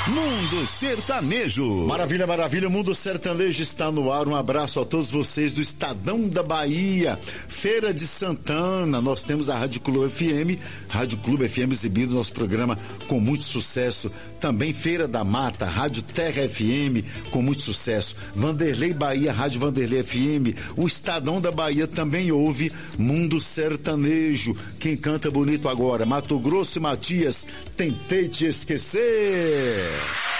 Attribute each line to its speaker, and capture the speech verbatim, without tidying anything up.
Speaker 1: Mundo Sertanejo.
Speaker 2: Maravilha, maravilha, o Mundo Sertanejo está no ar. Um abraço a todos vocês do Estadão da Bahia, Feira de Santana. Nós temos a Rádio Clube F M, Rádio Clube F M exibindo nosso programa com muito sucesso. Também Feira da Mata, Rádio Terra F M com muito sucesso. Vanderlei Bahia, Rádio Vanderlei F M. O Estadão da Bahia também ouve Mundo Sertanejo. Quem canta bonito agora? Mato Grosso e Matias, Tentei Te Esquecer.